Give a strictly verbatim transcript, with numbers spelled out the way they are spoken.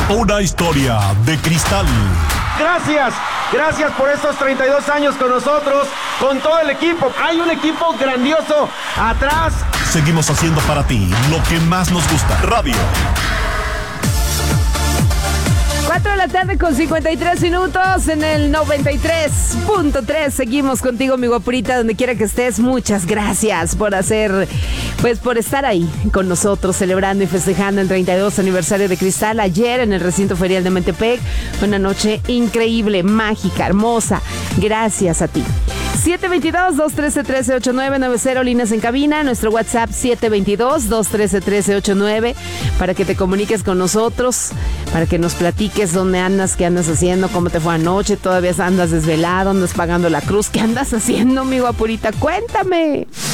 Una historia de cristal. Gracias, gracias por estos treinta y dos años con nosotros, con todo el equipo. Hay un equipo grandioso atrás. Seguimos haciendo para ti lo que más nos gusta. Radio. cuatro de la tarde con cincuenta y tres minutos en el noventa y tres punto tres. Seguimos contigo, mi guapurita, donde quiera que estés. Muchas gracias por hacer, pues por estar ahí con nosotros, celebrando y festejando el treinta y dos aniversario de Cristal. Ayer en el recinto ferial de Metepec, una noche increíble, mágica, hermosa. Gracias a ti. siete veintidós, dos trece, trece ochenta y nueve, noventa, líneas en cabina. Nuestro WhatsApp siete veintidós, dos trece, trece ochenta y nueve, para que te comuniques con nosotros, para que nos platiques dónde andas, qué andas haciendo, cómo te fue anoche, todavía andas desvelado, andas pagando la cruz. ¿Qué andas haciendo, mi guapurita? Cuéntame.